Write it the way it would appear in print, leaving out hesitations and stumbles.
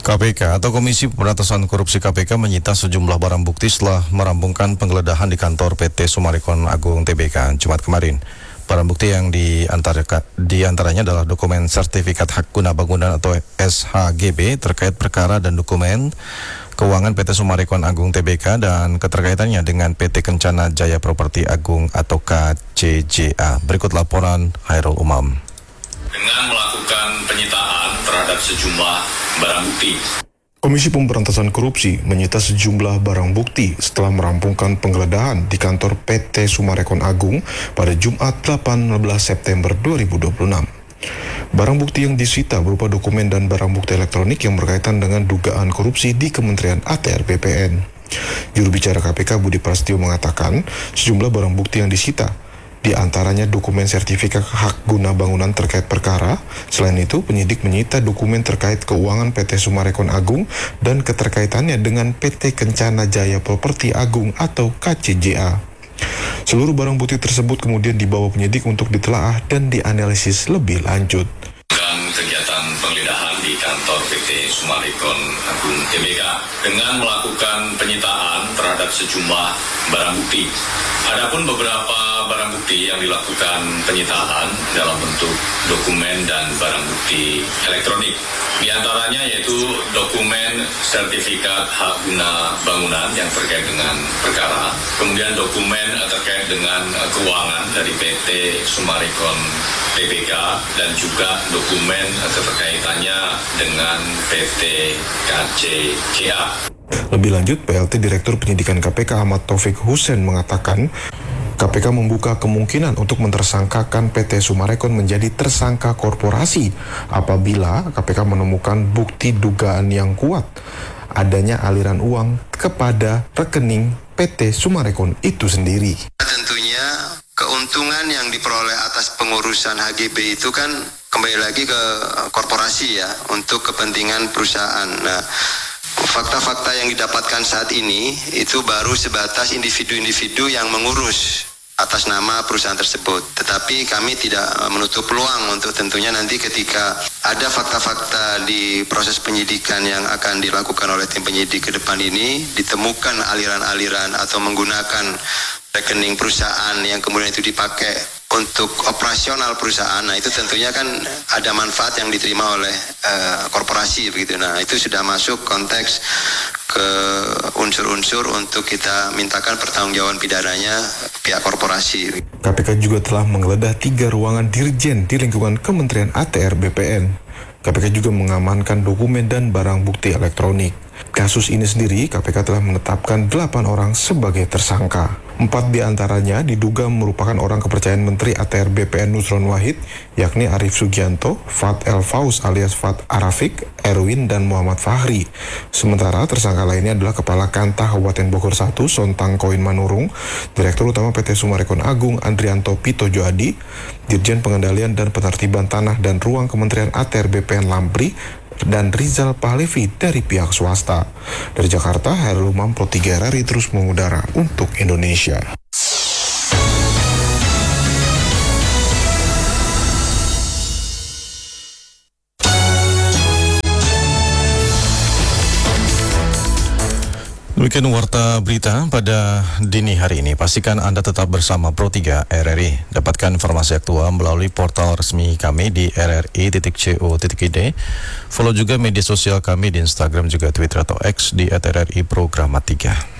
KPK atau Komisi Pemberantasan Korupsi KPK menyita sejumlah barang bukti setelah merampungkan penggeledahan di kantor PT Summarecon Agung Tbk Jumat kemarin. Barang bukti yang diantaranya adalah dokumen sertifikat hak guna bangunan atau SHGB terkait perkara dan dokumen keuangan PT Summarecon Agung Tbk dan keterkaitannya dengan PT Kencana Jaya Properti Agung atau KCJA. Berikut laporan Hairul Umam. Dengan melakukan penyitaan terhadap sejumlah barang bukti. Komisi Pemberantasan Korupsi menyita sejumlah barang bukti setelah merampungkan penggeledahan di kantor PT Summarecon Agung pada Jumat 18 September 2026. Barang bukti yang disita berupa dokumen dan barang bukti elektronik yang berkaitan dengan dugaan korupsi di Kementerian ATR BPN. Juru bicara KPK Budi Prasetyo mengatakan sejumlah barang bukti yang disita, di antaranya dokumen sertifikat hak guna bangunan terkait perkara. Selain itu, penyidik menyita dokumen terkait keuangan PT Summarecon Agung dan keterkaitannya dengan PT Kencana Jaya Properti Agung atau KCJA. Seluruh barang bukti tersebut kemudian dibawa penyidik untuk ditelaah dan dianalisis lebih lanjut. Dan kegiatan penggeledahan di kantor PT Summarecon Agung Tbk dengan melakukan penyitaan terhadap sejumlah barang bukti. Adapun beberapa barang bukti yang dilakukan penyitaan dalam bentuk dokumen dan barang bukti elektronik. Di antaranya yaitu dokumen sertifikat hak guna bangunan yang terkait dengan perkara, kemudian dokumen terkait dengan keuangan dari PT Summarecon Tbk dan juga dokumen keterkaitannya dengan PT KCJA. Lebih lanjut, PLT Direktur Penyidikan KPK Ahmad Taufik Hussein mengatakan KPK membuka kemungkinan untuk mentersangkakan PT Summarecon menjadi tersangka korporasi apabila KPK menemukan bukti dugaan yang kuat adanya aliran uang kepada rekening PT Summarecon itu sendiri. Tentunya keuntungan yang diperoleh atas pengurusan HGB itu kan kembali lagi ke korporasi ya, untuk kepentingan perusahaan. Nah, fakta-fakta yang didapatkan saat ini itu baru sebatas individu-individu yang mengurus atas nama perusahaan tersebut. Tetapi kami tidak menutup peluang untuk tentunya nanti ketika ada fakta-fakta di proses penyidikan yang akan dilakukan oleh tim penyidik ke depan ini, ditemukan aliran-aliran atau menggunakan rekening perusahaan yang kemudian itu dipakai untuk operasional perusahaan. Nah, itu tentunya kan ada manfaat yang diterima oleh korporasi begitu. Nah, itu sudah masuk konteks ke unsur-unsur untuk kita mintakan pertanggungjawaban pidananya pihak korporasi. KPK juga telah menggeledah 3 ruangan dirjen di lingkungan Kementerian ATR BPN. KPK juga mengamankan dokumen dan barang bukti elektronik. Kasus ini sendiri, KPK telah menetapkan 8 orang sebagai tersangka. 4 diantaranya diduga merupakan orang kepercayaan Menteri ATR BPN Nusron Wahid, yakni Arief Sugianto, Fat El Faus alias Fat Arafik, Erwin, dan Muhammad Fahri. Sementara tersangka lainnya adalah Kepala Kantah Kabupaten Bogor 1, Sontang Koin Manurung, Direktur Utama PT Summarecon Agung Andrianto Pitojo Adi, Dirjen Pengendalian dan Penertiban Tanah dan Ruang Kementerian ATR BPN Lampri, dan Rizal Pahlevi dari pihak swasta. Dari Jakarta, Hairul Umam, Pro 3 RRI terus mengudara untuk Indonesia. Demikian warta berita pada dini hari ini. Pastikan Anda tetap bersama Pro 3 RRI. Dapatkan informasi aktual melalui portal resmi kami di rri.co.id. Follow juga media sosial kami di Instagram juga Twitter atau X di @RRI Programa 3.